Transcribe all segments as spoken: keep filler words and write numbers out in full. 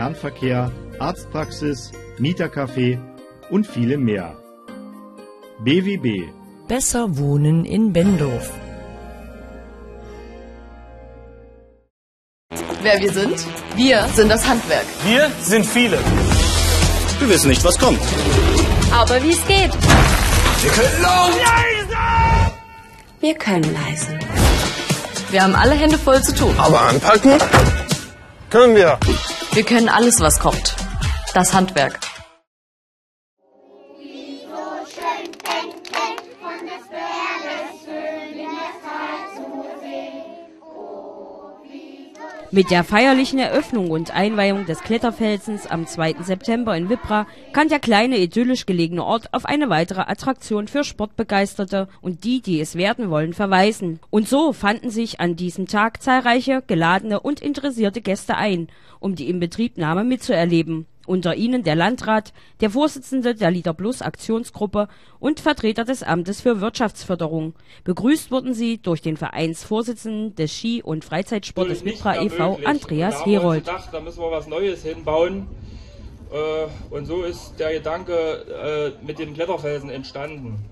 Fernverkehr, Arztpraxis, Mietercafé und viele mehr. B W B. Besser wohnen in Benndorf. Wer wir sind? Wir sind das Handwerk. Wir sind viele. Wir wissen nicht, was kommt. Aber wie es geht. Wir können laut leise. Wir können leise. Wir haben alle Hände voll zu tun. Aber anpacken können wir. Wir können alles, was kommt. Das Handwerk. Mit der feierlichen Eröffnung und Einweihung des Kletterfelsens am zweiten September in Wippra kann der kleine, idyllisch gelegene Ort auf eine weitere Attraktion für Sportbegeisterte und die, die es werden wollen, verweisen. Und so fanden sich an diesem Tag zahlreiche geladene und interessierte Gäste ein, um die Inbetriebnahme mitzuerleben. Unter ihnen der Landrat, der Vorsitzende der Leader Plus Aktionsgruppe und Vertreter des Amtes für Wirtschaftsförderung. Begrüßt wurden sie durch den Vereinsvorsitzenden des Ski- und Freizeitsportes Wippra e V, Andreas Herold. Da haben wir gedacht, da müssen wir was Neues hinbauen. Und so ist der Gedanke mit dem Kletterfelsen entstanden.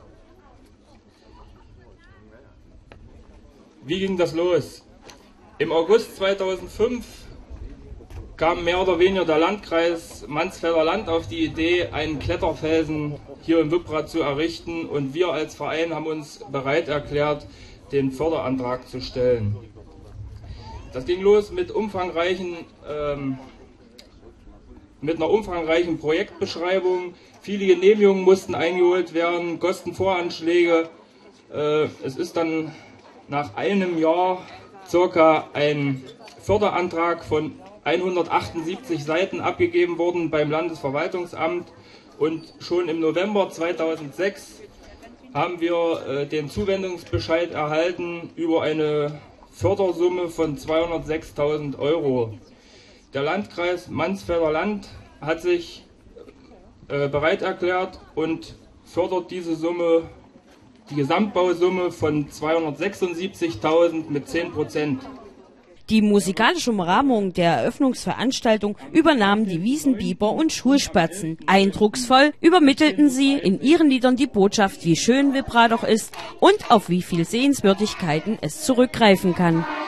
Wie ging das los? Im August zweitausendfünf kam mehr oder weniger der Landkreis Mansfelder Land auf die Idee, einen Kletterfelsen hier in Wippra zu errichten, und wir als Verein haben uns bereit erklärt, den Förderantrag zu stellen. Das ging los mit umfangreichen, ähm, mit einer umfangreichen Projektbeschreibung. Viele Genehmigungen mussten eingeholt werden, Kostenvoranschläge. Äh, es ist dann nach einem Jahr circa ein Förderantrag von hundertachtundsiebzig Seiten abgegeben worden beim Landesverwaltungsamt, und schon im November zweitausendsechs haben wir äh, den Zuwendungsbescheid erhalten über eine Fördersumme von zweihundertsechstausend Euro. Der Landkreis Mansfelder Land hat sich äh, bereit erklärt und fördert diese Summe, die Gesamtbausumme von zweihundertsechsundsiebzigtausend mit zehn Prozent. Die musikalische Umrahmung der Eröffnungsveranstaltung übernahmen die Wiesenbiber und Schulspatzen. Eindrucksvoll übermittelten sie in ihren Liedern die Botschaft, wie schön Wippra doch ist und auf wie viel Sehenswürdigkeiten es zurückgreifen kann.